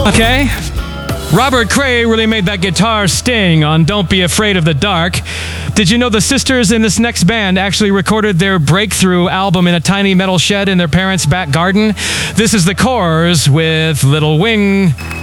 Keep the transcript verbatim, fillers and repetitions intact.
Okay. Robert Cray really made that guitar sting on Don't Be Afraid of the Dark. Did you know the sisters in this next band actually recorded their breakthrough album in a tiny metal shed in their parents' back garden? This is the Corrs with Little Wing.